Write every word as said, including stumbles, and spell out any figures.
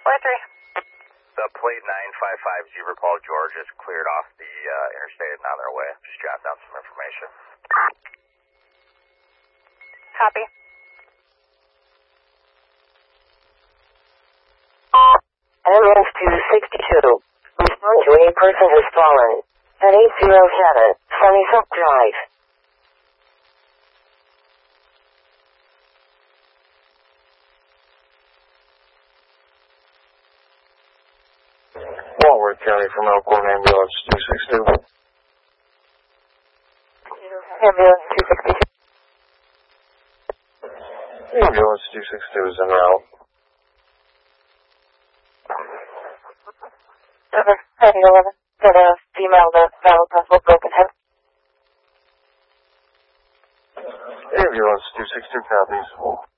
four three. The plate nine five five Zebra Paul George is cleared off the uh, interstate and on their way. Just jotting down some information. Copy. Ambulance two sixty-two. Respond to a person has fallen at eight oh seven Sunnyside Drive. Walworth County from Elkhorn Ambulance two sixty-two. Ambulance two sixty-two. Ambulance two sixty-two is en route. Over nine eleven. Got a female with a battle possible broken head. Ambulance two sixty-two copies.